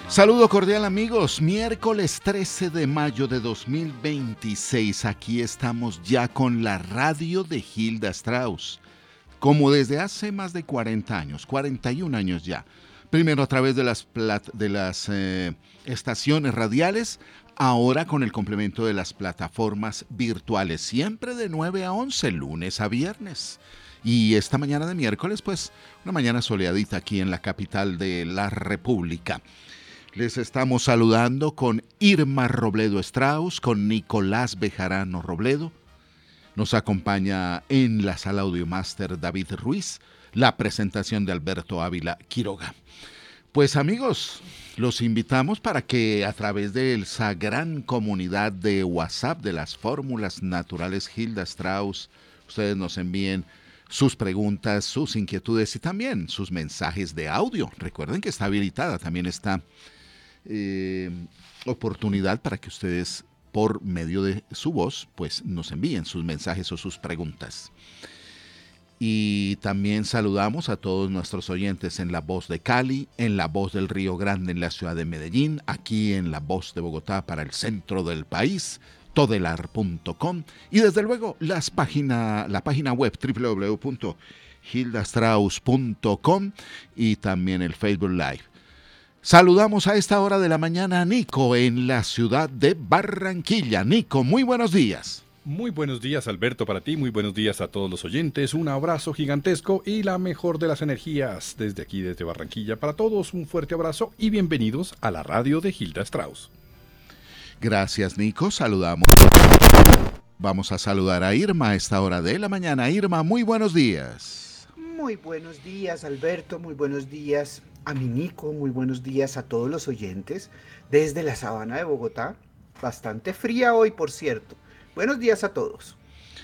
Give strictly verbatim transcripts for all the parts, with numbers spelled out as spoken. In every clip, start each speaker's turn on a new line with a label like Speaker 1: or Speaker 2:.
Speaker 1: Saludo cordial amigos, miércoles trece de mayo de dos mil veintiséis, aquí estamos ya con la radio de Hilda Strauss, como desde hace más de cuarenta años, cuarenta y un años ya. Primero a través de las, plat- de las eh, estaciones radiales, ahora con el complemento de las plataformas virtuales, siempre de nueve a once, lunes a viernes. Y esta mañana de miércoles, pues, una mañana soleadita aquí en la capital de la República. Les estamos saludando con Irma Robledo Strauss, con Nicolás Bejarano Robledo. Nos acompaña en la sala Audiomaster David Ruiz, la presentación de Alberto Ávila Quiroga. Pues amigos, los invitamos para que a través de esa gran comunidad de WhatsApp de las fórmulas naturales Hilda Strauss, ustedes nos envíen sus preguntas, sus inquietudes y también sus mensajes de audio. Recuerden que está habilitada, también está Eh, oportunidad para que ustedes por medio de su voz pues nos envíen sus mensajes o sus preguntas. Y también saludamos a todos nuestros oyentes en La Voz de Cali, en La Voz del Río Grande en la ciudad de Medellín, aquí en La Voz de Bogotá para el centro del país, todelar punto com y desde luego las página, la página web doble u doble u doble u punto hilda strauss punto com y también el Facebook Live. Saludamos a esta hora de la mañana a Nico en la ciudad de Barranquilla. Nico, muy buenos días.
Speaker 2: Muy buenos días, Alberto, para ti, muy buenos días a todos los oyentes, un abrazo gigantesco y la mejor de las energías desde aquí, desde Barranquilla. Para todos, un fuerte abrazo y bienvenidos a la radio de Hilda Strauss.
Speaker 1: Gracias, Nico, saludamos. Vamos a saludar a Irma a esta hora de la mañana. Irma, muy buenos días.
Speaker 3: Muy buenos días, Alberto, muy buenos días a mi Nico, muy buenos días a todos los oyentes desde la sabana de Bogotá, bastante fría hoy, por cierto. Buenos días a todos.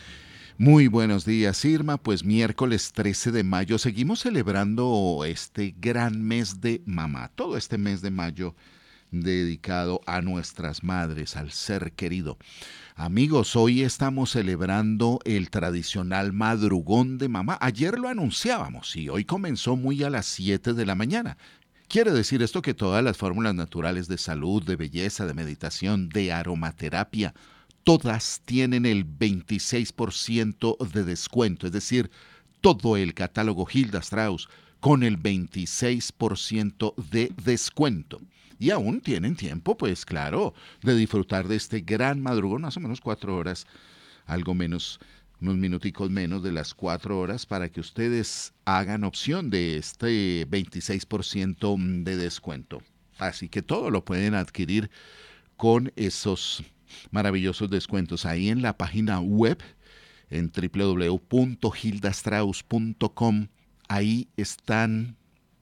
Speaker 1: Muy buenos días, Irma. Pues miércoles trece de mayo seguimos celebrando este gran mes de mamá, todo este mes de mayo dedicado a nuestras madres, al ser querido. Amigos, hoy estamos celebrando el tradicional madrugón de mamá. Ayer lo anunciábamos y hoy comenzó muy a las siete de la mañana. Quiere decir esto que todas las fórmulas naturales de salud, de belleza, de meditación, de aromaterapia, todas tienen el veintiséis por ciento de descuento, es decir, todo el catálogo Hilda Strauss con el veintiséis por ciento de descuento. Y aún tienen tiempo, pues claro, de disfrutar de este gran madrugón, más o menos cuatro horas, algo menos, unos minuticos menos de las cuatro horas, para que ustedes hagan opción de este veintiséis por ciento de descuento. Así que todo lo pueden adquirir con esos maravillosos descuentos ahí en la página web, en doble u doble u doble u punto hilda strauss punto com. Ahí están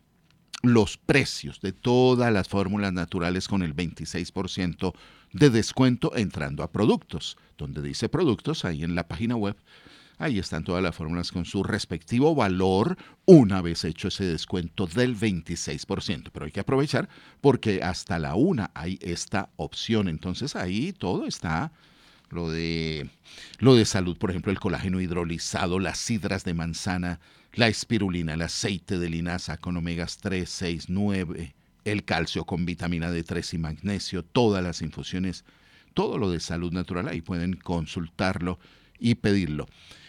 Speaker 1: los precios de todas las fórmulas naturales con el veintiséis por ciento de descuento entrando a productos. Donde dice productos, ahí en la página web, ahí están todas las fórmulas con su respectivo valor una vez hecho ese descuento del veintiséis por ciento. Pero hay que aprovechar porque hasta la una hay esta opción. Entonces ahí todo está. Lo de, lo de salud, por ejemplo, el colágeno hidrolizado, las sidras de manzana, la espirulina, el aceite de linaza con omegas tres, seis, nueve, el calcio con vitamina D tres y magnesio, todas las infusiones, todo lo de salud natural, ahí pueden consultarlo y pedirlo.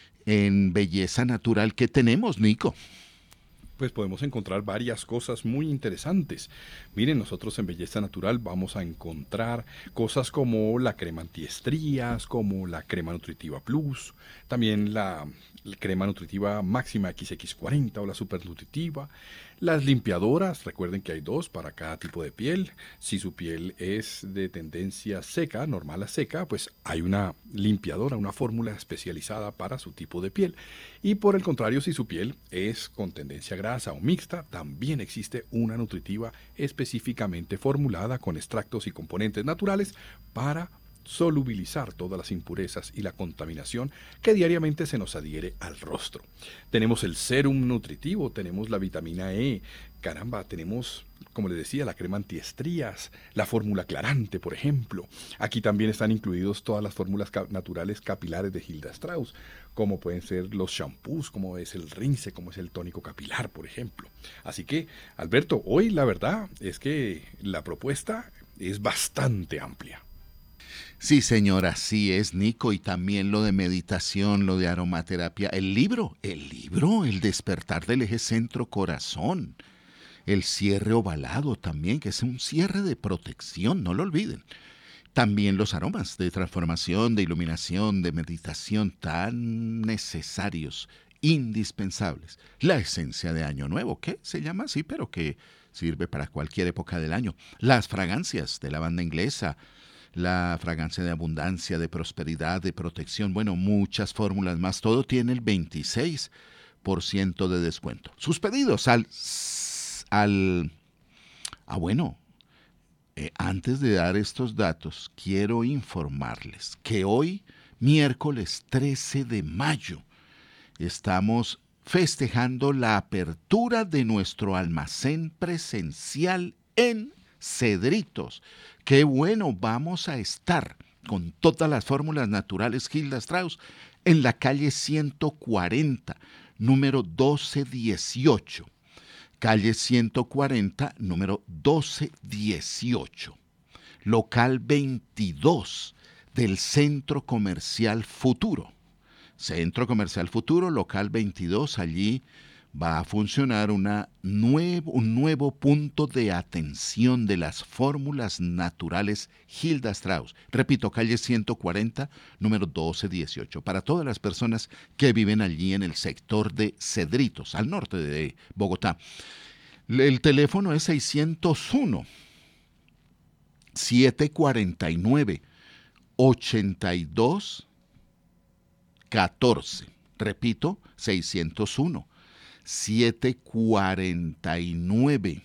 Speaker 1: En Belleza Natural, ¿qué tenemos, Nico?
Speaker 2: Pues podemos encontrar varias cosas muy interesantes. Miren, nosotros en Belleza Natural vamos a encontrar cosas como la crema antiestrías, como la crema nutritiva plus, también la, la crema nutritiva máxima equis equis cuarenta o la super nutritiva, las limpiadoras, recuerden que hay dos para cada tipo de piel. Si su piel es de tendencia seca, normal a seca, pues hay una limpiadora, una fórmula especializada para su tipo de piel. Y por el contrario, si su piel es con tendencia grasa o mixta, también existe una nutritiva específicamente formulada con extractos y componentes naturales para solubilizar todas las impurezas y la contaminación que diariamente se nos adhiere al rostro. Tenemos el serum nutritivo, tenemos la vitamina E, caramba, tenemos como les decía, la crema antiestrías, la fórmula aclarante, por ejemplo. Aquí también están incluidos todas las fórmulas ca- naturales capilares de Hilda Strauss, como pueden ser los shampoos, como es el rince, como es el tónico capilar, por ejemplo. Así que, Alberto, hoy la verdad es que la propuesta es bastante amplia.
Speaker 1: Sí, señor, así es, Nico, y también lo de meditación, lo de aromaterapia, el libro, el libro, el despertar del eje centro-corazón, el cierre ovalado también, que es un cierre de protección, no lo olviden. También los aromas de transformación, de iluminación, de meditación tan necesarios, indispensables. La esencia de Año Nuevo, que se llama así, pero que sirve para cualquier época del año. Las fragancias de la banda inglesa, la fragancia de abundancia, de prosperidad, de protección, bueno, muchas fórmulas más. Todo tiene el veintiséis por ciento de descuento. Sus pedidos al... al ah, bueno, eh, antes de dar estos datos, quiero informarles que hoy, miércoles trece de mayo, estamos festejando la apertura de nuestro almacén presencial en Cedritos. Qué bueno, vamos a estar con todas las fórmulas naturales Hilda Strauss en la calle ciento cuarenta, número doce dieciocho. Calle ciento cuarenta, número doce dieciocho. Local veintidós del Centro Comercial Futuro. Centro Comercial Futuro, local veintidós, allí va a funcionar una nuevo, un nuevo punto de atención de las fórmulas naturales Hilda Strauss. Repito, calle ciento cuarenta, número doce dieciocho, para todas las personas que viven allí en el sector de Cedritos, al norte de Bogotá. El teléfono es seiscientos uno, setecientos cuarenta y nueve, ochenta y dos catorce. Repito, seiscientos uno, setecientos cuarenta y nueve,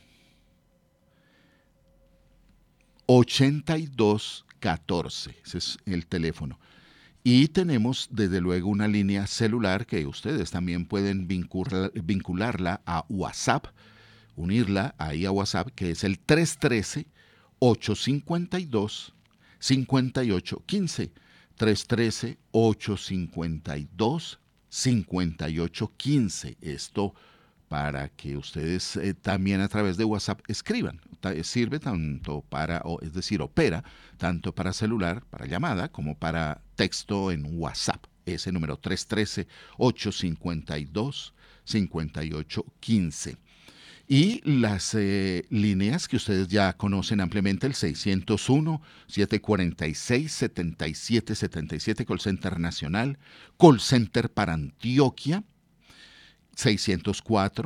Speaker 1: ochenta y dos catorce. Ese es el teléfono. Y tenemos desde luego una línea celular que ustedes también pueden vincular, vincularla a WhatsApp, unirla ahí a WhatsApp, que es el tres uno tres, ocho cinco dos, cinco ocho uno cinco. tres uno tres, ocho cinco dos, cinco ocho uno cinco. Esto para que ustedes eh, también a través de WhatsApp escriban. Ta- Sirve tanto para, o, es decir, opera tanto para celular, para llamada, como para texto en WhatsApp. Ese número tres uno tres, ocho cinco dos, cinco ocho uno cinco. Y las eh, líneas que ustedes ya conocen ampliamente, el seiscientos uno, setecientos cuarenta y seis, setenta y siete setenta y siete, Call Center Nacional, Call Center para Antioquia, seiscientos cuatro,